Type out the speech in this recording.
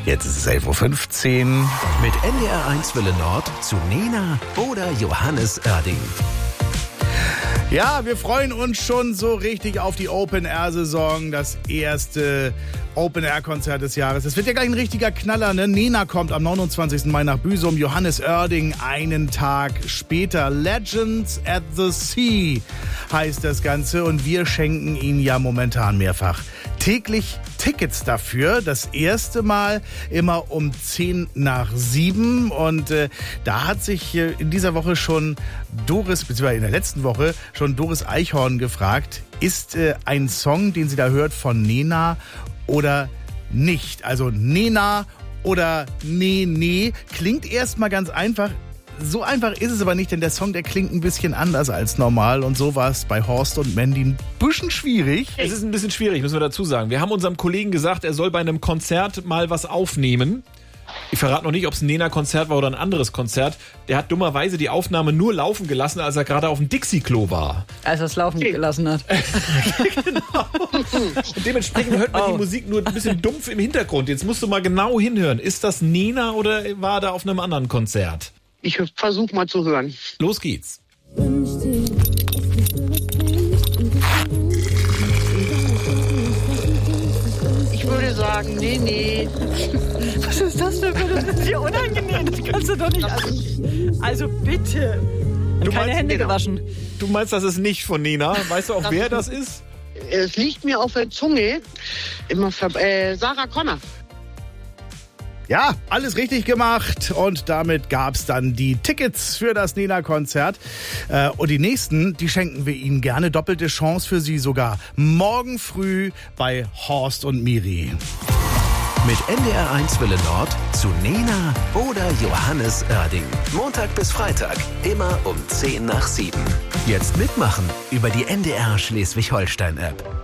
Jetzt ist es 11.15 Uhr. Mit NDR1 Welle Nord zu Nena oder Johannes Oerding. Ja, wir freuen uns schon so richtig auf die Open-Air-Saison, das erste Open-Air-Konzert des Jahres. Es wird ja gleich ein richtiger Knaller, ne? Nena kommt am 29. Mai nach Büsum, Johannes Oerding einen Tag später. Legends at the Sea heißt das Ganze und wir schenken Ihnen ja momentan mehrfach täglich Tickets dafür. Das erste Mal immer um 6:50 und da hat sich in dieser Woche schon beziehungsweise in der letzten Woche schon Doris Eichhorn gefragt, ist ein Song, den sie da hört, von Nena oder nicht? Also Nena oder Nee, klingt erstmal ganz einfach. So einfach ist es aber nicht, denn der Song, der klingt ein bisschen anders als normal und so war es bei Horst und Mandy ein bisschen schwierig. Es ist ein bisschen schwierig, müssen wir dazu sagen. Wir haben unserem Kollegen gesagt, er soll bei einem Konzert mal was aufnehmen. Ich verrate noch nicht, ob es ein Nena-Konzert war oder ein anderes Konzert. Der hat dummerweise die Aufnahme nur laufen gelassen, als er gerade auf dem Dixie-Klo war. Als er es laufen gelassen hat. Genau. Und dementsprechend hört man die Musik nur ein bisschen dumpf im Hintergrund. Jetzt musst du mal genau hinhören. Ist das Nena oder war er da auf einem anderen Konzert? Ich versuche mal zu hören. Los geht's. Ich würde sagen, nee. Was ist das denn für das ist ja unangenehm, das kannst du doch nicht. Also bitte. Und keine Hände gewaschen. Du meinst, das ist nicht von Nena? Weißt du auch, wer das ist? Es liegt mir auf der Zunge. Immer Sarah Connor. Ja, alles richtig gemacht und damit gab's dann die Tickets für das Nena-Konzert. Und die nächsten, die schenken wir Ihnen gerne. Doppelte Chance für Sie sogar morgen früh bei Horst und Miri. Mit NDR1 Welle Nord zu Nena oder Johannes Oerding. Montag bis Freitag, immer um 6:50. Jetzt mitmachen über die NDR Schleswig-Holstein-App.